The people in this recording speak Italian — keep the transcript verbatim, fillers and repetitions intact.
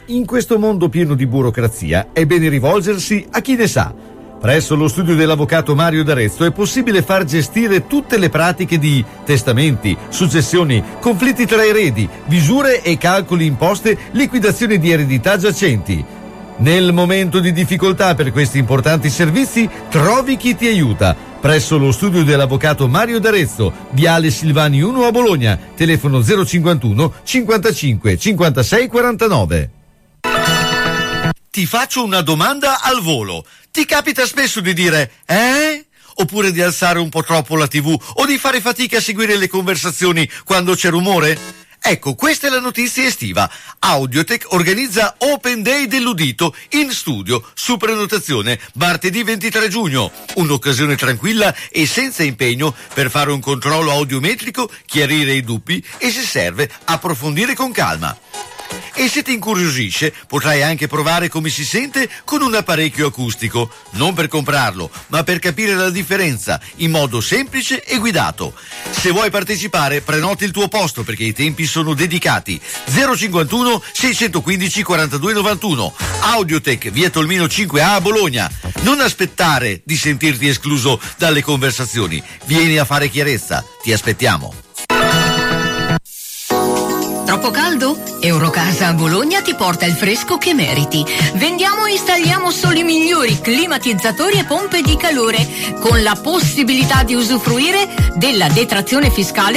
In questo mondo pieno di burocrazia è bene rivolgersi a chi ne sa. Presso lo studio dell'avvocato Mario D'Arezzo è possibile far gestire tutte le pratiche di testamenti, successioni, conflitti tra eredi, visure e calcoli imposte, liquidazione di eredità giacenti. Nel momento di difficoltà per questi importanti servizi, trovi chi ti aiuta. Presso lo studio dell'avvocato Mario D'Arezzo, Viale Silvani uno a Bologna, telefono zero cinquantuno cinquantacinque cinquantasei quarantanove. Ti faccio una domanda al volo. Ti capita spesso di dire eh? Oppure di alzare un po' troppo la tivù o di fare fatica a seguire le conversazioni quando c'è rumore? Ecco, questa è la notizia estiva. Audiotech organizza Open Day dell'udito in studio su prenotazione martedì ventitré giugno. Un'occasione tranquilla e senza impegno per fare un controllo audiometrico, chiarire i dubbi e, se serve, approfondire con calma. E se ti incuriosisce, potrai anche provare come si sente con un apparecchio acustico, non per comprarlo, ma per capire la differenza in modo semplice e guidato. Se vuoi partecipare, prenoti il tuo posto perché i tempi sono dedicati. zero cinquantuno seicentoquindici quarantadue novantuno. Audiotech, via Tolmino cinque A a Bologna. Non aspettare di sentirti escluso dalle conversazioni. Vieni a fare chiarezza. Ti aspettiamo. Troppo caldo? Eurocasa a Bologna ti porta il fresco che meriti. Vendiamo e installiamo solo i migliori climatizzatori e pompe di calore, con la possibilità di usufruire della detrazione fiscale